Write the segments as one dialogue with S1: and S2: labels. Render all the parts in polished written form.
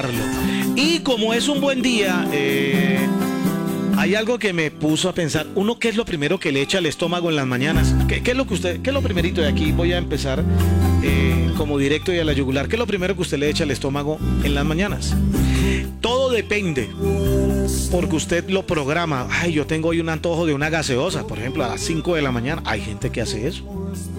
S1: disfrutarlo. Y como es un buen día, hay algo que me puso a pensar. Uno, ¿qué es lo primero que le echa al estómago en las mañanas? ¿Qué es lo primerito de aquí? Voy a empezar como directo y a la yugular. ¿Qué es lo primero que usted le echa al estómago en las mañanas? Todo depende, porque usted lo programa. Ay, yo tengo hoy un antojo de una gaseosa, por ejemplo, a las 5 de la mañana. Hay gente que hace eso.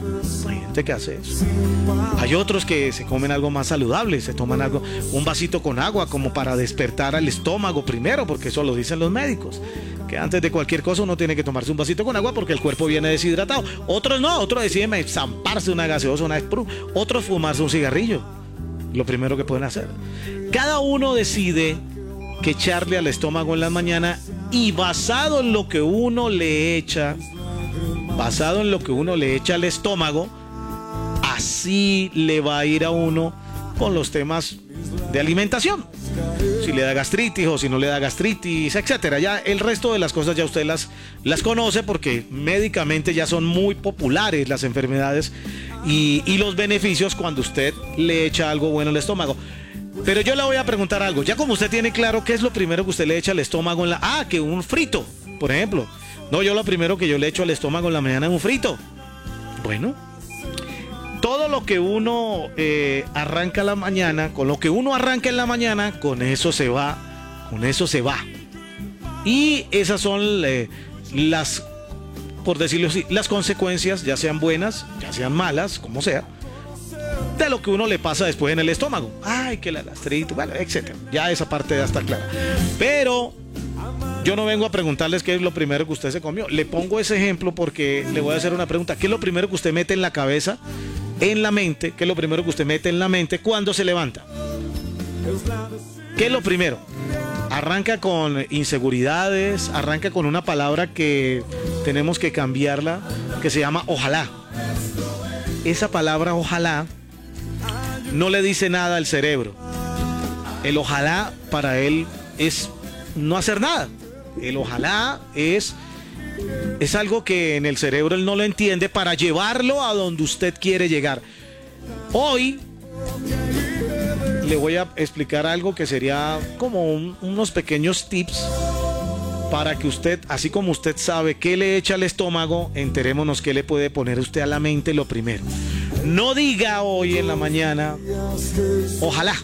S1: Hay otros que se comen algo más saludable, se toman un vasito con agua como para despertar al estómago primero, porque eso lo dicen los médicos, que antes de cualquier cosa uno tiene que tomarse un vasito con agua porque el cuerpo viene deshidratado. Otros no, otros deciden zamparse una gaseosa, una Sprite, otros fumarse un cigarrillo. Lo primero que pueden hacer. Cada uno decide qué echarle al estómago en la mañana, y basado en lo que uno le echa al estómago, así le va a ir a uno con los temas de alimentación. Si le da gastritis o si no le da gastritis, etcétera. Ya el resto de las cosas ya usted las conoce, porque médicamente ya son muy populares las enfermedades y los beneficios cuando usted le echa algo bueno al estómago. Pero yo le voy a preguntar algo. Ya como usted tiene claro qué es lo primero que usted le echa al estómago que un frito, por ejemplo. No, yo lo primero que yo le echo al estómago en la mañana es un frito. Bueno, todo lo que uno arranca la mañana, con lo que uno arranca en la mañana, con eso se va. Y esas son las, por decirlo así, las consecuencias, ya sean buenas, ya sean malas, como sea, de lo que uno le pasa después en el estómago. Ay, que la gastritis, bueno, etcétera. Ya esa parte ya está clara. Pero yo no vengo a preguntarles qué es lo primero que usted se comió. Le pongo ese ejemplo porque le voy a hacer una pregunta. ¿Qué es lo primero que usted mete en la cabeza, en la mente? ¿Qué es lo primero que usted mete en la mente cuando se levanta? ¿Qué es lo primero? Arranca con inseguridades, arranca con una palabra que tenemos que cambiarla, que se llama ojalá. Esa palabra ojalá no le dice nada al cerebro. El ojalá para él es no hacer nada. El ojalá es algo que en el cerebro él no lo entiende, para llevarlo a donde usted quiere llegar. Hoy le voy a explicar algo que sería como unos pequeños tips para que usted, así como usted sabe qué le echa al estómago, enterémonos qué le puede poner usted a la mente lo primero. No diga hoy en la mañana ojalá.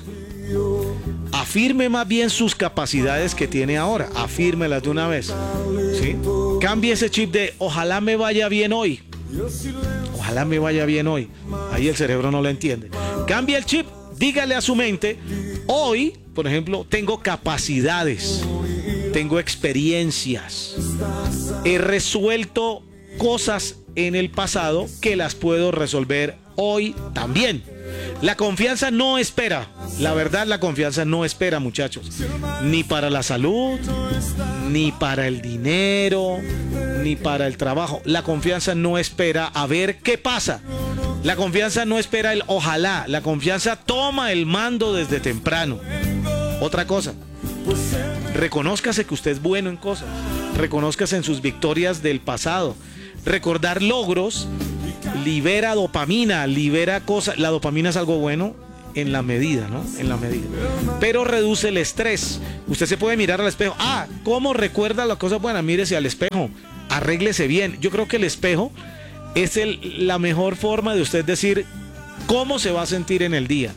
S1: Afirme más bien sus capacidades que tiene ahora. Afírmelas de una vez, ¿sí? Cambie ese chip de ojalá me vaya bien hoy. Ojalá me vaya bien hoy. Ahí el cerebro no lo entiende. Cambie el chip. Dígale a su mente: hoy, por ejemplo, tengo capacidades, tengo experiencias, he resuelto cosas en el pasado que las puedo resolver hoy también. La confianza no espera. La verdad, la confianza no espera, muchachos. Ni para la salud, ni para el dinero, ni para el trabajo. La confianza no espera a ver qué pasa. La confianza no espera el ojalá. La confianza toma el mando desde temprano. Otra cosa, reconózcase que usted es bueno en cosas. Reconózcase en sus victorias del pasado. Recordar logros libera dopamina, libera cosas. La dopamina es algo bueno en la medida, ¿no? En la medida. Pero reduce el estrés. Usted se puede mirar al espejo. ¿Cómo recuerda las cosas buenas? Mírese al espejo. Arréglese bien. Yo creo que el espejo es la mejor forma de usted decir cómo se va a sentir en el día.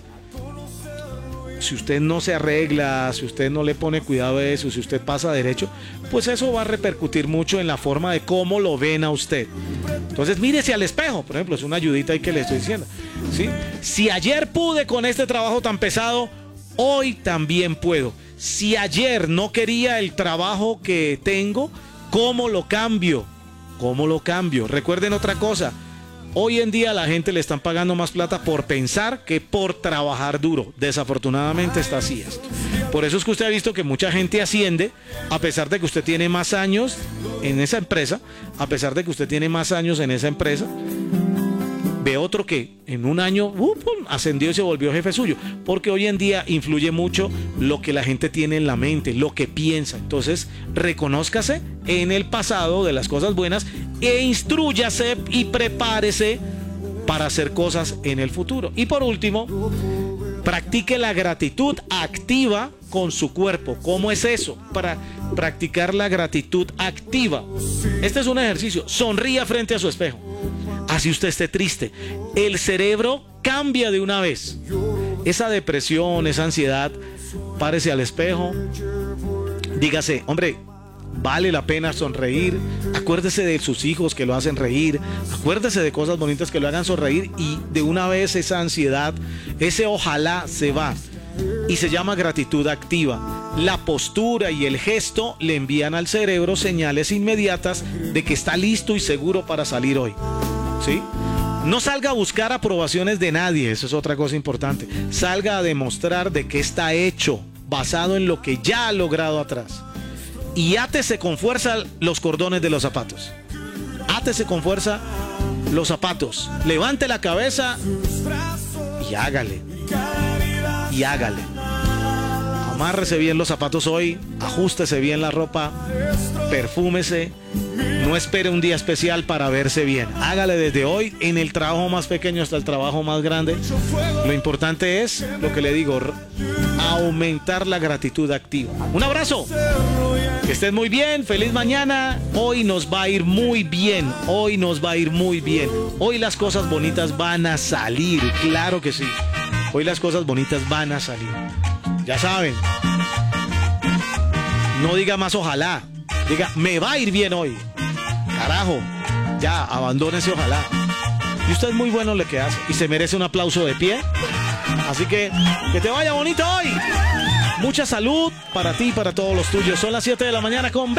S1: Si usted no se arregla, si usted no le pone cuidado a eso, si usted pasa derecho, pues eso va a repercutir mucho en la forma de cómo lo ven a usted. Entonces mírese al espejo, por ejemplo, es una ayudita ahí que le estoy diciendo, ¿sí? Si ayer pude con este trabajo tan pesado, hoy también puedo. Si ayer no quería el trabajo que tengo, ¿cómo lo cambio? ¿Cómo lo cambio? Recuerden otra cosa. Hoy en día a la gente le están pagando más plata por pensar que por trabajar duro. Desafortunadamente está así esto. Por eso es que usted ha visto que mucha gente asciende, a pesar de que usted tiene más años en esa empresa, ve otro que en un año ascendió y se volvió jefe suyo, porque hoy en día influye mucho lo que la gente tiene en la mente, lo que piensa. Entonces reconózcase en el pasado de las cosas buenas e instrúyase y prepárese para hacer cosas en el futuro. Y por último, Practique la gratitud activa con su cuerpo. ¿Cómo es eso? Para practicar la gratitud activa. Este es un ejercicio. Sonría frente a su espejo. Así usted esté triste. El cerebro cambia de una vez. Esa depresión, esa ansiedad, párese al espejo. Dígase, hombre, vale la pena sonreír. Acuérdese de sus hijos que lo hacen reír. Acuérdese de cosas bonitas que lo hagan sonreír. Y de una vez esa ansiedad, ese ojalá se va. Y se llama gratitud activa. La postura y el gesto le envían al cerebro señales inmediatas de que está listo y seguro para salir hoy. ¿Sí? No salga a buscar aprobaciones de nadie, eso es otra cosa importante. Salga a demostrar de qué está hecho, basado en lo que ya ha logrado atrás. Y átese con fuerza los cordones de los zapatos. Átese con fuerza los zapatos. Levante la cabeza y hágale. Y hágale. Amárrese bien los zapatos hoy, ajústese bien la ropa, perfúmese. No espere un día especial para verse bien. Hágale desde hoy, en el trabajo más pequeño hasta el trabajo más grande. Lo importante es, lo que le digo, aumentar la gratitud activa. Un abrazo. Que estés muy bien, feliz mañana. Hoy nos va a ir muy bien. Hoy nos va a ir muy bien. Hoy las cosas bonitas van a salir, claro que sí. Hoy las cosas bonitas van a salir. Ya saben. No diga más ojalá. Diga, me va a ir bien hoy. Carajo, ya, abandónese ojalá. Y usted es muy bueno en lo que hace y se merece un aplauso de pie. Así que te vaya bonito hoy. Mucha salud para ti y para todos los tuyos. Son las 7 de la mañana con